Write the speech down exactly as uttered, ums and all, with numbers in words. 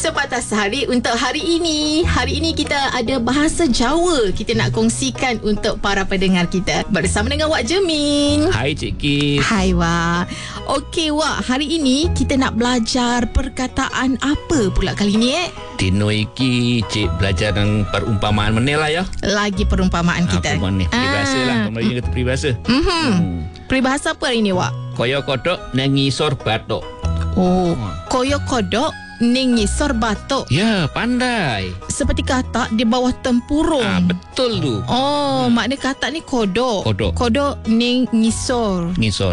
Sepatah Sehari untuk hari ini. Hari ini kita ada bahasa Jawa kita nak kongsikan untuk para pendengar kita. Bersama dengan Wak Jemin. Hai Cik Kis. Hai Wak. Okey Wak, hari ini kita nak belajar perkataan apa pula kali ni eh? Dino iki Cik belajar dengan perumpamaan menil lah ya. Lagi perumpamaan kita. Ha, perumpamaan ni. Peribahasa lah. Kalau Melayu kata peribahasa. Mm-hmm. Hmm. Peribahasa apa hari ni Wak? Koyo kodok nengisor batok. Oh, koyo kodok ning ngisor batok. Ya, pandai. Seperti katak di bawah tempurung. Ah, betul tu. Oh, hmm. makna katak ni kodok. Kodok. Kodok ning ngisor. Ngisor.